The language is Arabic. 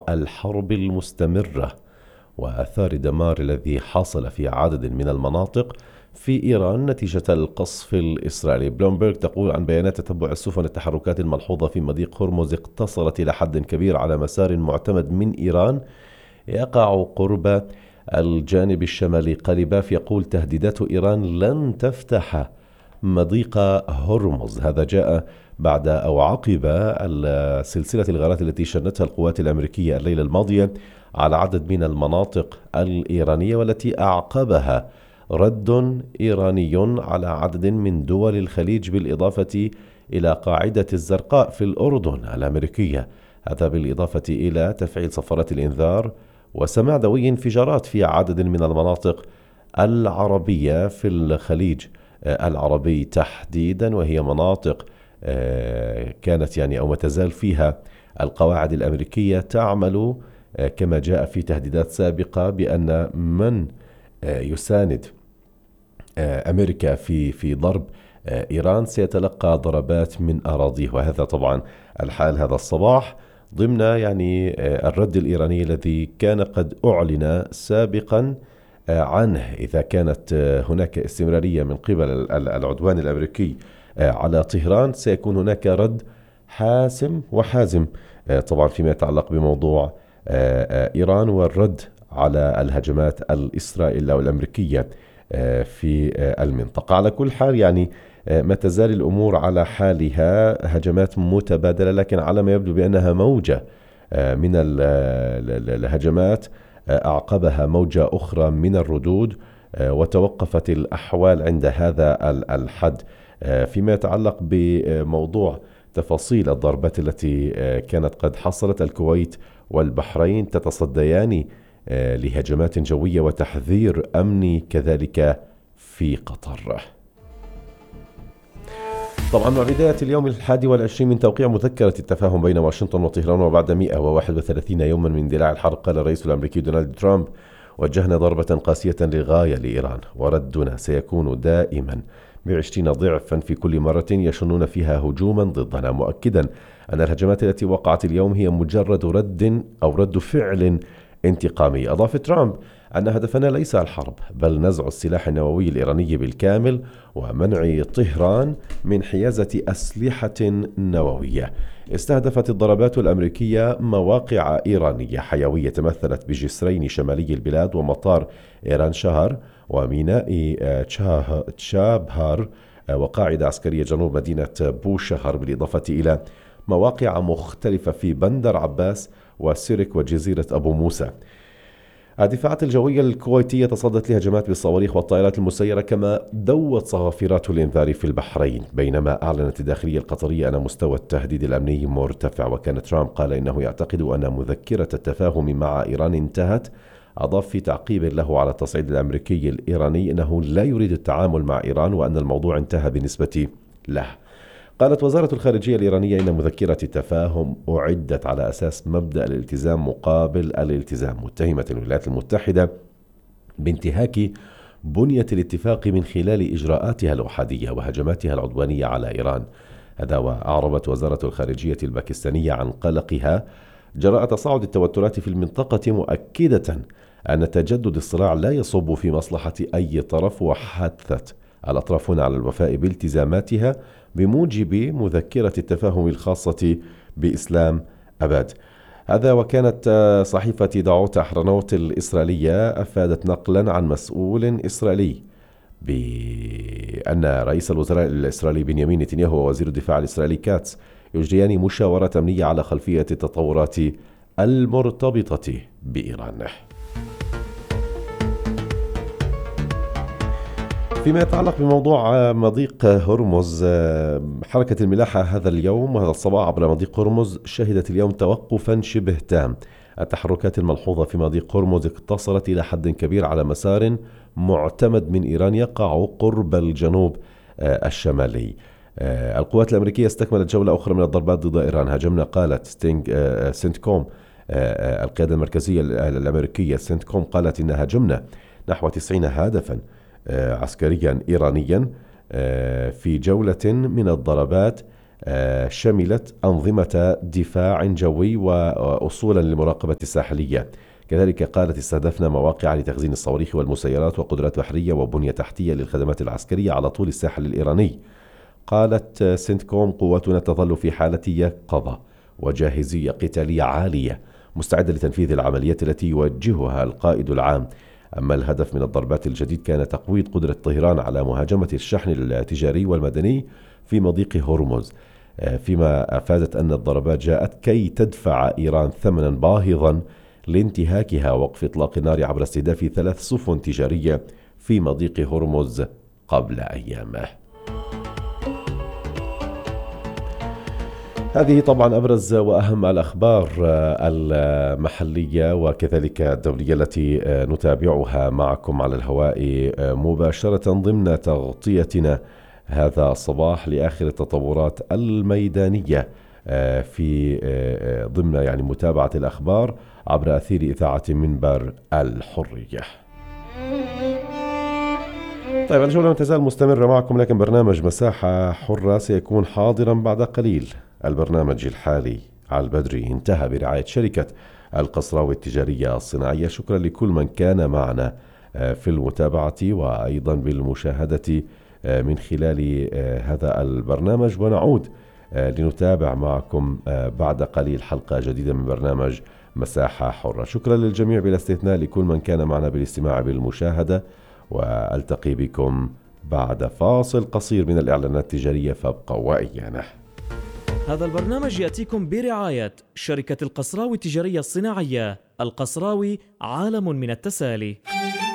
الحرب المستمرة وآثار الدمار الذي حصل في عدد من المناطق في إيران نتيجة القصف الإسرائيلي. بلومبرغ تقول عن بيانات تتبع السفن التحركات الملحوظة في مضيق هرمز اقتصرت إلى حد كبير على مسار معتمد من إيران يقع قرب الجانب الشمالي. قليباف يقول تهديدات إيران لن تفتح مضيق هرمز. هذا جاء بعد أو عقب سلسلة الغارات التي شنتها القوات الأمريكية الليلة الماضية على عدد من المناطق الإيرانية، والتي أعقبها رد إيراني على عدد من دول الخليج بالإضافة إلى قاعدة الزرقاء في الأردن الأمريكية. هذا بالإضافة إلى تفعيل صفارات الإنذار وسماع دوي انفجارات في عدد من المناطق العربية في الخليج العربي تحديدا، وهي مناطق كانت أو ما تزال فيها القواعد الأمريكية تعمل كما جاء في تهديدات سابقة بأن من يساند أمريكا في ضرب إيران سيتلقى ضربات من أراضيه. وهذا طبعا الحال هذا الصباح ضمن الرد الإيراني الذي كان قد أعلن سابقا عنه. إذا كانت هناك استمرارية من قبل العدوان الأمريكي على طهران سيكون هناك رد حاسم وحازم طبعا فيما يتعلق بموضوع إيران والرد على الهجمات الإسرائيلية والأمريكية في المنطقة. على كل حال ما تزال الأمور على حالها، هجمات متبادلة، لكن على ما يبدو بأنها موجة من الهجمات أعقبها موجة أخرى من الردود، وتوقفت الأحوال عند هذا الحد. فيما يتعلق بموضوع تفاصيل الضربات التي كانت قد حصلت، الكويت والبحرين تتصديان لهجمات جوية وتحذير أمني كذلك في قطر. طبعا مع بداية اليوم 21 من توقيع مذكرة التفاهم بين واشنطن وطهران، وبعد 131 يوما من اندلاع الحرب، قال الرئيس الأمريكي دونالد ترامب: وجهنا ضربة قاسية للغاية لإيران، وردنا سيكون دائما ب20 ضعفا في كل مرة يشنون فيها هجوما ضدنا، مؤكدا أن الهجمات التي وقعت اليوم هي مجرد رد فعل انتقامي. أضاف ترامب أن هدفنا ليس الحرب، بل نزع السلاح النووي الإيراني بالكامل ومنع طهران من حيازة أسلحة نووية. استهدفت الضربات الأمريكية مواقع إيرانية حيوية تمثلت بجسرين شمالي البلاد ومطار إيران شهر وميناء تشابهار وقاعدة عسكرية جنوب مدينة بوشهر، بالإضافة إلى مواقع مختلفة في بندر عباس وسيرك وجزيرة أبو موسى. الدفاعات الجوية الكويتية تصدت لهجمات بالصواريخ والطائرات المسيرة، كما دوت صافرات الإنذار في البحرين، بينما أعلنت الداخلية القطرية أن مستوى التهديد الأمني مرتفع. وكان ترامب قال إنه يعتقد أن مذكرة التفاهم مع إيران انتهت. أضاف في تعقيب له على التصعيد الأمريكي الإيراني أنه لا يريد التعامل مع إيران وأن الموضوع انتهى بالنسبة له. قالت وزارة الخارجية الإيرانية إن مذكرة التفاهم أعدت على أساس مبدأ الالتزام مقابل الالتزام، متهمة الولايات المتحدة بانتهاك بنية الاتفاق من خلال إجراءاتها الأحادية وهجماتها العدوانية على إيران. هذا وأعربت وزارة الخارجية الباكستانية عن قلقها جراء تصاعد التوترات في المنطقة، مؤكدة أن تجدد الصراع لا يصب في مصلحة أي طرف، وحثت الأطراف هنا على الوفاء بالتزاماتها بموجب مذكرة التفاهم الخاصة بإسلام أباد. هذا وكانت صحيفة دعوت أحرنوت الإسرائيلية أفادت نقلا عن مسؤول إسرائيلي بأن رئيس الوزراء الإسرائيلي بنيامين نتنياهو ووزير الدفاع الإسرائيلي كاتس يجريان مشاورة أمنية على خلفية التطورات المرتبطة بإيران. فيما يتعلق بموضوع مضيق هرمز، حركة الملاحة هذا اليوم وهذا الصباح عبر مضيق هرمز شهدت اليوم توقفا شبه تام. التحركات الملحوظة في مضيق هرمز اقتصرت إلى حد كبير على مسار معتمد من إيران يقع قرب الجنوب الشمالي. القوات الأمريكية استكملت جولة أخرى من الضربات ضد إيران. هاجمنا، قالت سنتكوم القيادة المركزية الأمريكية سنتكوم قالت إن هاجمنا نحو 90 هدفا عسكريا إيرانيا في جولة من الضربات شملت أنظمة دفاع جوي وأصولا للمراقبة الساحلية. كذلك قالت استهدفنا مواقع لتخزين الصواريخ والمسيرات وقدرات بحرية وبنية تحتية للخدمات العسكرية على طول الساحل الإيراني. قالت سنتكوم قواتنا تظل في حالة يقظة وجاهزية قتالية عالية مستعدة لتنفيذ العمليات التي يوجهها القائد العام. أما الهدف من الضربات الجديد كان تقويض قدرة طهران على مهاجمة الشحن التجاري والمدني في مضيق هرمز، فيما أفادت أن الضربات جاءت كي تدفع إيران ثمنا باهظا لانتهاكها وقف إطلاق النار عبر استهداف 3 سفن تجارية في مضيق هرمز قبل أيام. هذه طبعا أبرز وأهم الأخبار المحلية وكذلك الدولية التي نتابعها معكم على الهواء مباشرة ضمن تغطيتنا هذا الصباح لآخر التطورات الميدانية في ضمن متابعة الأخبار عبر أثير إذاعة منبر الحرية. طيب الجولة ما تزال مستمرة معكم، لكن برنامج مساحة حرة سيكون حاضرا بعد قليل. البرنامج الحالي على البدري انتهى برعاية شركة القصراوي التجارية الصناعية. شكرا لكل من كان معنا في المتابعة وأيضا بالمشاهدة من خلال هذا البرنامج، ونعود لنتابع معكم بعد قليل حلقة جديدة من برنامج مساحة حرة. شكرا للجميع بلا استثناء، لكل من كان معنا بالاستماع بالمشاهدة، وألتقي بكم بعد فاصل قصير من الإعلانات التجارية، فابقوا وإيانا. هذا البرنامج يأتيكم برعاية شركة القصراوي التجارية الصناعية. القصراوي عالم من التسالي.